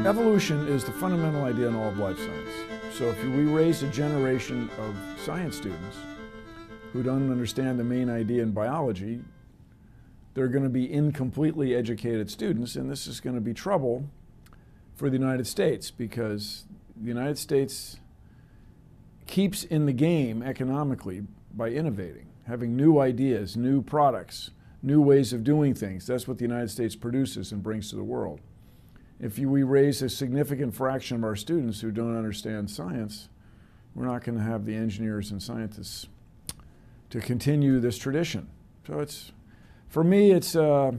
Evolution is the fundamental idea in all of life science. So if we raise a generation of science students who don't understand the main idea in biology, they're going to be incompletely educated students, and this is going to be trouble for the United States, because the United States keeps in the game economically by innovating, having new ideas, new products, new ways of doing things. That's what the United States produces and brings to the world. If we raise a significant fraction of our students who don't understand science, we're not going to have the engineers and scientists to continue this tradition. So for me, it's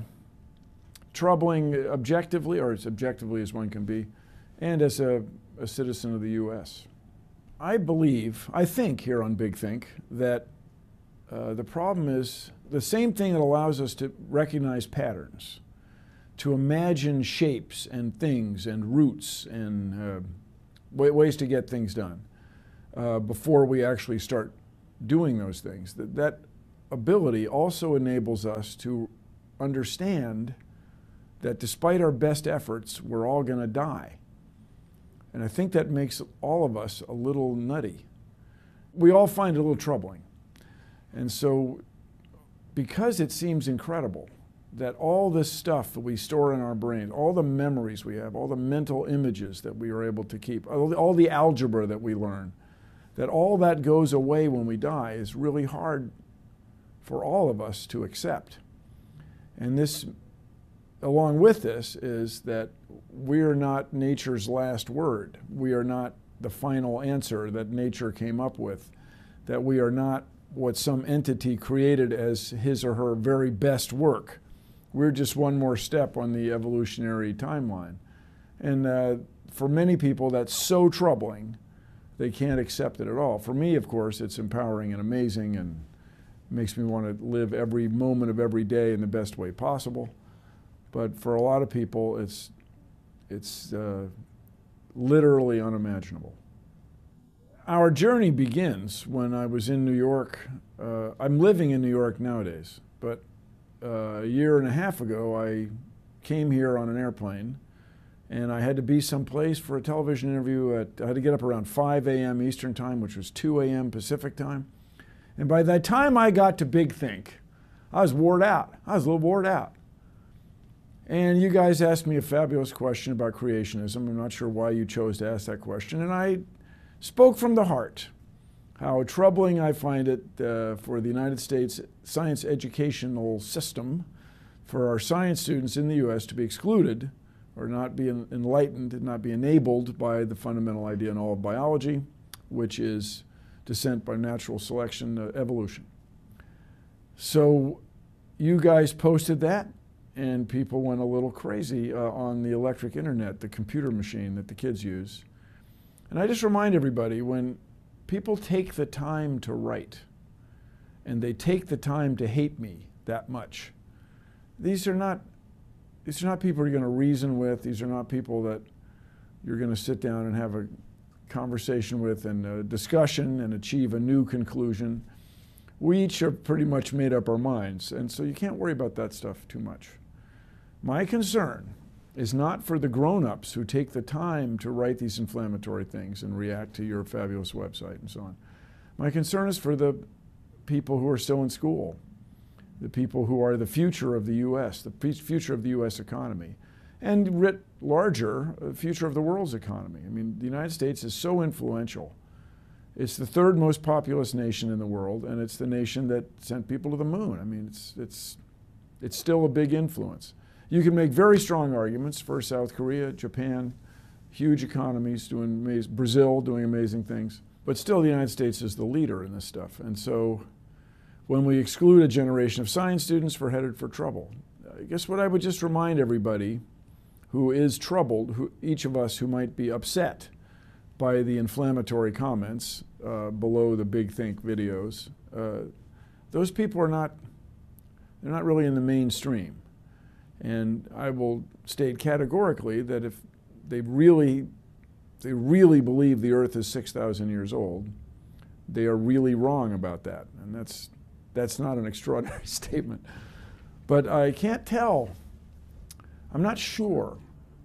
troubling objectively, or as objectively as one can be, and as a citizen of the U.S. I think here on Big Think, that the problem is the same thing that allows us to recognize patterns, to imagine shapes and things and roots and ways to get things done before we actually start doing those things. That ability also enables us to understand that despite our best efforts, we're all going to die. And I think that makes all of us a little nutty. We all find it a little troubling. And so, because it seems incredible that all this stuff that we store in our brain, all the memories we have, all the mental images that we are able to keep, all the algebra that we learn, that all that goes away when we die, is really hard for all of us to accept. And this, along with this, is that we are not nature's last word. We are not the final answer that nature came up with, that we are not what some entity created as his or her very best work. We're just one more step on the evolutionary timeline. And for many people, that's so troubling, they can't accept it at all. For me, of course, it's empowering and amazing, and makes me want to live every moment of every day in the best way possible. But for a lot of people, it's literally unimaginable. Our journey begins when I was in New York. I'm living in New York nowadays, but a year and a half ago, I came here on an airplane, and I had to be someplace for a television interview. I had to get up around 5 a.m. Eastern Time, which was 2 a.m. Pacific Time. And by the time I got to Big Think, I was wore out. I was a little wore out. And you guys asked me a fabulous question about creationism. I'm not sure why you chose to ask that question. And I spoke from the heart how troubling I find it for the United States science educational system, for our science students in the U.S. to be excluded or not be enlightened and not be enabled by the fundamental idea in all of biology, which is descent by natural selection, evolution. So you guys posted that, and people went a little crazy on the electric internet, the computer machine that the kids use. And I just remind everybody, when people take the time to write, and they take the time to hate me that much, these are not people you're going to reason with. These are not people that you're going to sit down and have a conversation with and a discussion and achieve a new conclusion. We each have pretty much made up our minds, and so you can't worry about that stuff too much. My concern is not for the grown-ups who take the time to write these inflammatory things and react to your fabulous website and so on. My concern is for the people who are still in school, the people who are the future of the U.S., the future of the U.S. economy, and writ larger, the future of the world's economy. I mean, the United States is so influential. It's the third most populous nation in the world, and it's the nation that sent people to the moon. I mean, it's still a big influence. You can make very strong arguments for South Korea, Japan, huge economies, Brazil doing amazing things. But still, the United States is the leader in this stuff. And so when we exclude a generation of science students, we're headed for trouble. I guess what I would just remind everybody who is troubled, each of us who might be upset by the inflammatory comments below the Big Think videos, those people they're not really in the mainstream. And I will state categorically that if they really believe the Earth is 6,000 years old, they are really wrong about that. And that's not an extraordinary statement. But I can't tell, I'm not sure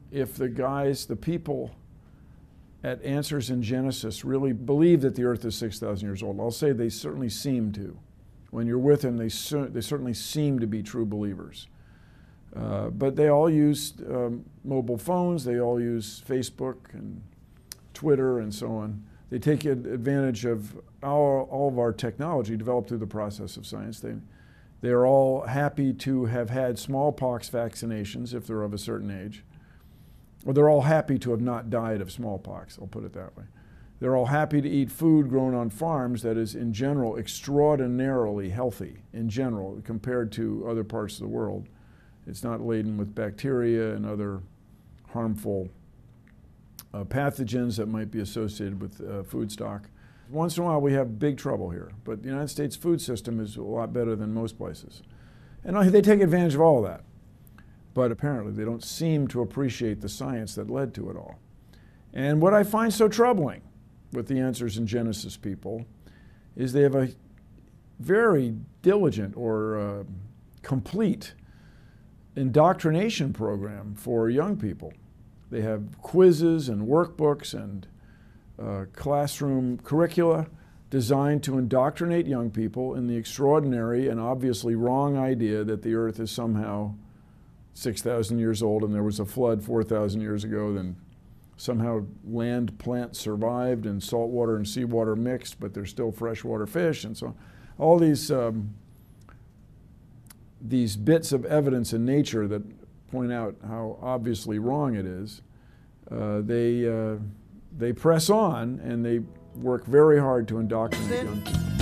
if the people at Answers in Genesis really believe that the earth is 6,000 years old. I'll say they certainly seem to. When you're with them, they certainly seem to be true believers. But they all use mobile phones, they all use Facebook and Twitter and so on. They take advantage of all of our technology developed through the process of science. They are all happy to have had smallpox vaccinations if they're of a certain age. Or they're all happy to have not died of smallpox, I'll put it that way. They're all happy to eat food grown on farms that is, in general, extraordinarily healthy, in general, compared to other parts of the world. It's not laden with bacteria and other harmful pathogens that might be associated with food stock. Once in a while we have big trouble here, but the United States food system is a lot better than most places. And they take advantage of all of that. But apparently they don't seem to appreciate the science that led to it all. And what I find so troubling with the Answers in Genesis people is they have a very diligent or complete indoctrination program for young people. They have quizzes and workbooks and classroom curricula designed to indoctrinate young people in the extraordinary and obviously wrong idea that the earth is somehow 6,000 years old and there was a flood 4,000 years ago, then somehow land plants survived and salt water and seawater mixed, but there's still freshwater fish and so on. All these bits of evidence in nature that point out how obviously wrong it is, they press on and they work very hard to indoctrinate young people.